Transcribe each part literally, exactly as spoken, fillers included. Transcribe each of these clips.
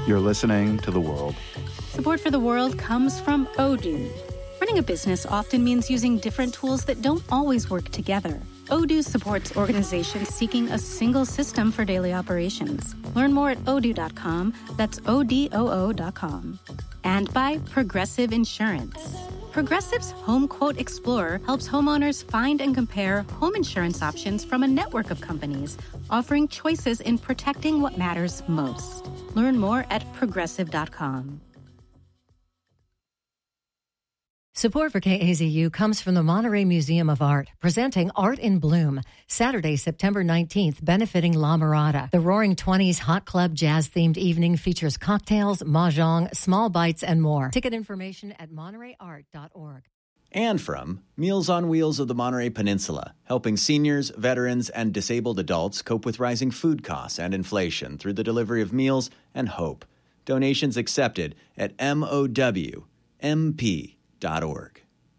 You're listening to The World. Support for The World comes from Odoo. Running a business often means using different tools that don't always work together. Odoo supports organizations seeking a single system for daily operations. Learn more at odoo dot com. That's O D O O dot com. And by Progressive Insurance. Progressive's Home Quote Explorer helps homeowners find and compare home insurance options from a network of companies, offering choices in protecting what matters most. Learn more at progressive dot com. Support for K A Z U comes from the Monterey Museum of Art, presenting Art in Bloom, Saturday, September nineteenth, benefiting La Mirada. The Roaring Twenties Hot Club Jazz-themed evening features cocktails, mahjong, small bites, and more. Ticket information at monterey art dot org. And from Meals on Wheels of the Monterey Peninsula, helping seniors, veterans, and disabled adults cope with rising food costs and inflation through the delivery of meals and hope. Donations accepted at M O W M P dot org.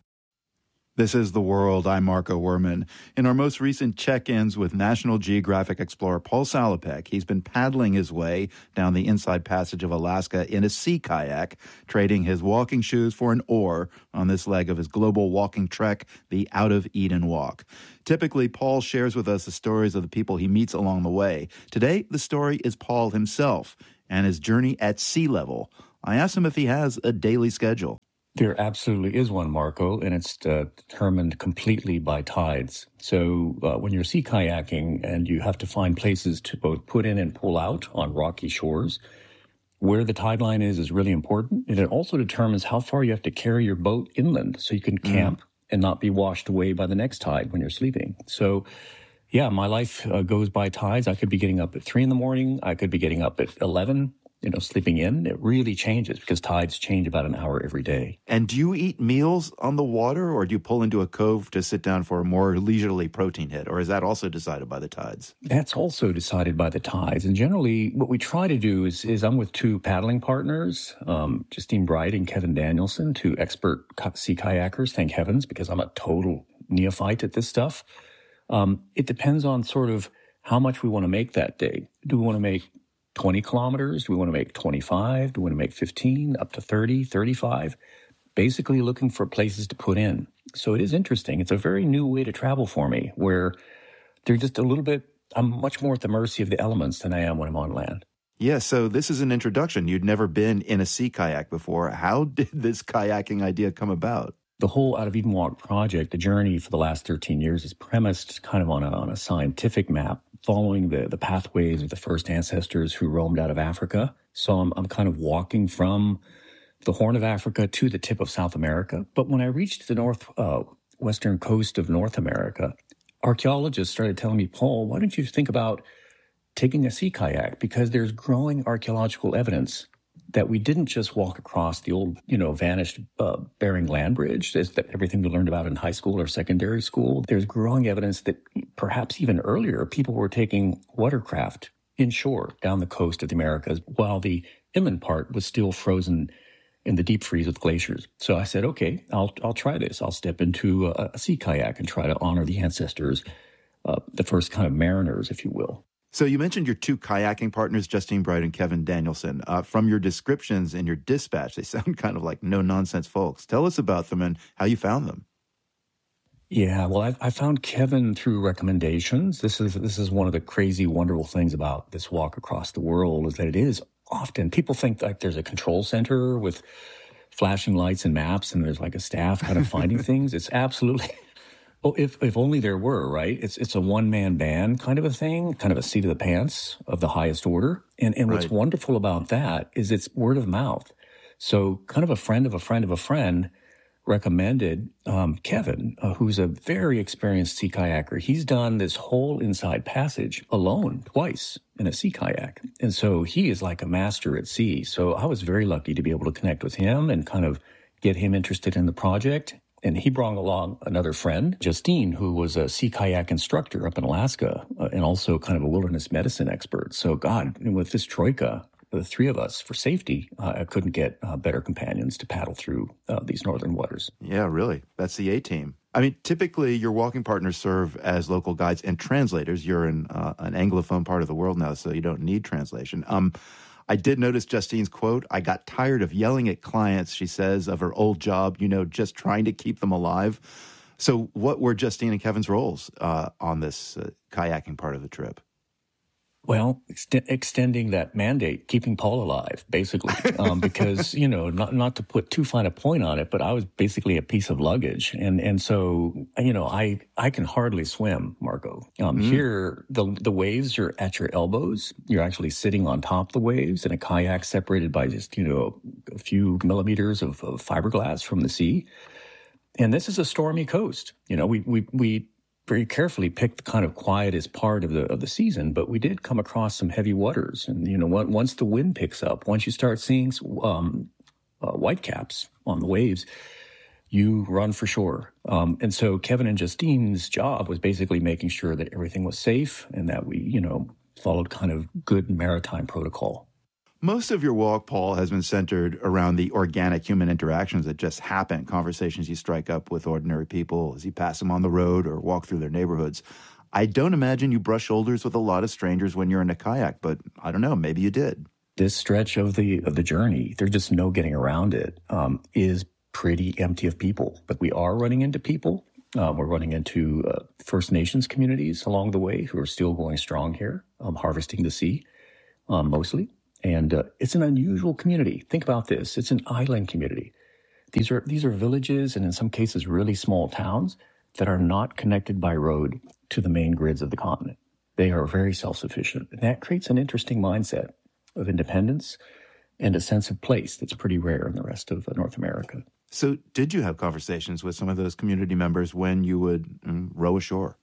This is The World. I'm Marco Werman. In our most recent check-ins with National Geographic explorer Paul Salopek, he's been paddling his way down the Inside Passage of Alaska in a sea kayak, trading his walking shoes for an oar on this leg of his global walking trek, the Out of Eden Walk. Typically, Paul shares with us the stories of the people he meets along the way. Today, the story is Paul himself and his journey at sea level. I asked him if he has a daily schedule. There absolutely is one, Marco, and it's uh, determined completely by tides. So uh, when you're sea kayaking and you have to find places to both put in and pull out on rocky shores, where the tide line is is really important. And it also determines how far you have to carry your boat inland so you can camp mm. and not be washed away by the next tide when you're sleeping. So, yeah, my life uh, goes by tides. I could be getting up at three in the morning. I could be getting up at eleven. You know, sleeping in, it really changes because tides change about an hour every day. And do you eat meals on the water, or do you pull into a cove to sit down for a more leisurely protein hit, or is that also decided by the tides? That's also decided by the tides. And generally, what we try to do is, is I'm with two paddling partners, um, Justine Bright and Kevin Danielson, two expert sea kayakers, thank heavens, because I'm a total neophyte at this stuff. Um, it depends on sort of how much we want to make that day. Do we want to make twenty kilometers? Do we want to make twenty-five? Do we want to make fifteen, up to thirty, thirty-five? Basically looking for places to put in. So it is interesting. It's a very new way to travel for me, where they're just a little bit, I'm much more at the mercy of the elements than I am when I'm on land. Yeah, so this is an introduction. You'd never been in a sea kayak before. How did this kayaking idea come about? The whole Out of Eden Walk project, the journey for the last thirteen years, is premised kind of on a, on a scientific map, following the, the pathways of the first ancestors who roamed out of Africa. So I'm, I'm kind of walking from the Horn of Africa to the tip of South America. But when I reached the north uh, western coast of North America, archaeologists started telling me, Paul, why don't you think about taking a sea kayak? Because there's growing archaeological evidence that we didn't just walk across the old, you know, vanished uh, Bering Land Bridge, is that everything we learned about in high school or secondary school. There's growing evidence that perhaps even earlier, people were taking watercraft inshore down the coast of the Americas while the inland part was still frozen in the deep freeze with glaciers. So I said, okay, I'll I'll try this. I'll step into a, a sea kayak and try to honor the ancestors, uh, the first kind of mariners, if you will. So you mentioned your two kayaking partners, Justine Bright and Kevin Danielson. Uh, from your descriptions in your dispatch, they sound kind of like no-nonsense folks. Tell us about them and how you found them. Yeah, well, I, I found Kevin through recommendations. This is this is one of the crazy, wonderful things about this walk across the world is that it is often, people think like there's a control center with flashing lights and maps and there's like a staff kind of finding things. It's absolutely... Oh, if if only there were, right? It's it's a one-man band kind of a thing, kind of a seat of the pants of the highest order. And and what's right. wonderful about that is it's word of mouth. So kind of a friend of a friend of a friend recommended um, Kevin, uh, who's a very experienced sea kayaker. He's done this whole Inside Passage alone twice in a sea kayak. And so he is like a master at sea. So I was very lucky to be able to connect with him and kind of get him interested in the project. And he brought along another friend, Justine, who was a sea kayak instructor up in Alaska uh, and also kind of a wilderness medicine expert. So, God, with this troika, the three of us, for safety, uh, I couldn't get uh, better companions to paddle through uh, these northern waters. Yeah, really. That's the A-team. I mean, typically your walking partners serve as local guides and translators. You're in uh, an Anglophone part of the world now, so you don't need translation. Um, I did notice Justine's quote, "I got tired of yelling at clients," she says, of her old job, you know, just trying to keep them alive. So what were Justine and Kevin's roles uh, on this uh, kayaking part of the trip? Well, ext- extending that mandate, keeping Paul alive, basically, um, because, you know, not not to put too fine a point on it, but I was basically a piece of luggage. And and so, you know, I, I can hardly swim, Marco. Um, mm. Here, the the waves are at your elbows. You're actually sitting on top of the waves in a kayak separated by just, you know, a few millimeters of, of fiberglass from the sea. And this is a stormy coast. You know, we we we... very carefully picked the kind of quietest part of the of the season, but we did come across some heavy waters. And, you know, once the wind picks up, once you start seeing um, uh, whitecaps on the waves, you run for shore. Um, and so Kevin and Justine's job was basically making sure that everything was safe and that we, you know, followed kind of good maritime protocol. Most of your walk, Paul, has been centered around the organic human interactions that just happen, conversations you strike up with ordinary people as you pass them on the road or walk through their neighborhoods. I don't imagine you brush shoulders with a lot of strangers when you're in a kayak, but I don't know, maybe you did. This stretch of the of the journey, there's just no getting around it, um, is pretty empty of people. But we are running into people. Um, we're running into uh, First Nations communities along the way who are still going strong here, um, harvesting the sea, um, mostly. And uh, it's an unusual community. Think about this. It's an island community. These are these are villages and in some cases really small towns that are not connected by road to the main grids of the continent. They are very self-sufficient. And that creates an interesting mindset of independence and a sense of place that's pretty rare in the rest of North America. So did you have conversations with some of those community members when you would um, row ashore?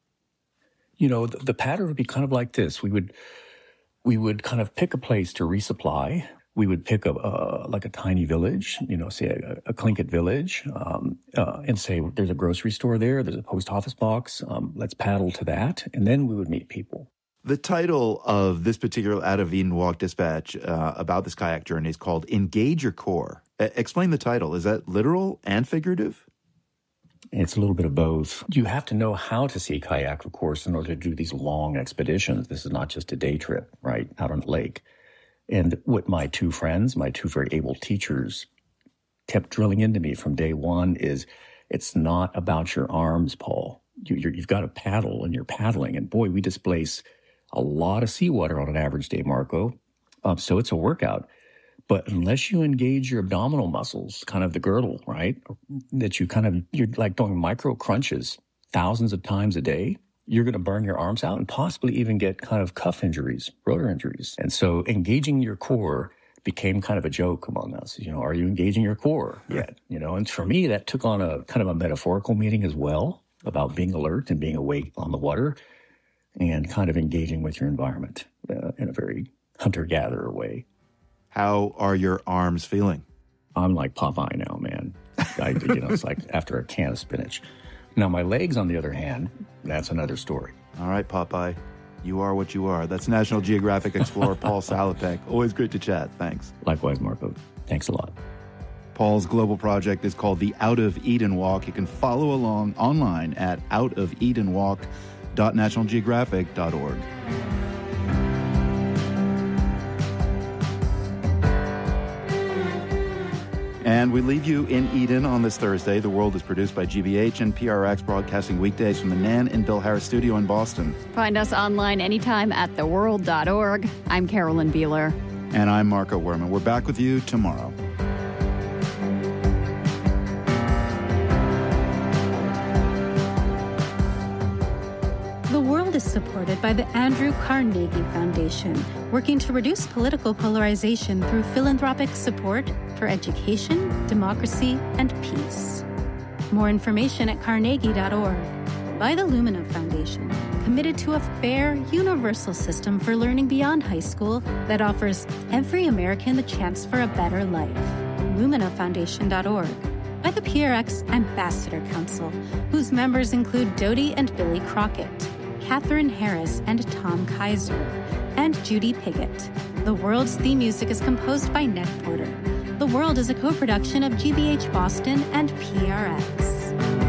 You know, the, the pattern would be kind of like this. We would... We would kind of pick a place to resupply. We would pick a uh, like a tiny village, you know, say a, a Tlingit village, um, uh, and say there's a grocery store there, there's a post office box. Um, let's paddle to that, and then we would meet people. The title of this particular Out of Eden Walk dispatch uh, about this kayak journey is called "Engage Your Core." Uh, explain the title. Is that literal and figurative? It's a little bit of both. You have to know how to sea kayak, of course, in order to do these long expeditions. This is not just a day trip, right, out on the lake. And what my two friends, my two very able teachers, kept drilling into me from day one is it's not about your arms, Paul. You, you're, you've got to paddle, and you're paddling. And boy, we displace a lot of seawater on an average day, Marco. Um, so it's a workout. But unless you engage your abdominal muscles, kind of the girdle, right, that you kind of, you're like doing micro crunches thousands of times a day, you're going to burn your arms out and possibly even get kind of cuff injuries, rotor injuries. And so engaging your core became kind of a joke among us. You know, are you engaging your core yet? You know, and for me, that took on a kind of a metaphorical meaning as well about being alert and being awake on the water and kind of engaging with your environment uh, in a very hunter-gatherer way. How are your arms feeling? I'm like Popeye now, man. I, you know, it's like after a can of spinach. Now, my legs, on the other hand, that's another story. All right, Popeye. You are what you are. That's National Geographic explorer Paul Salopek. Always great to chat. Thanks. Likewise, Marco. Thanks a lot. Paul's global project is called the Out of Eden Walk. You can follow along online at out of eden walk dot national geographic dot org. And we leave you in Eden on this Thursday. The World is produced by G B H and P R X, broadcasting weekdays from the Nan and Bill Harris studio in Boston. Find us online anytime at the world dot org. I'm Carolyn Beeler. And I'm Marco Werman. We're back with you tomorrow. The World is supported by the Andrew Carnegie Foundation, working to reduce political polarization through philanthropic support for education, democracy, and peace. More information at carnegie dot org. By the Lumina Foundation, committed to a fair, universal system for learning beyond high school that offers every American the chance for a better life. lumina foundation dot org. By the P R X Ambassador Council, whose members include Dodie and Billy Crockett, Catherine Harris and Tom Kaiser, and Judy Piggott. The World's theme music is composed by Ned Porter. The World is a co-production of G B H Boston and P R X.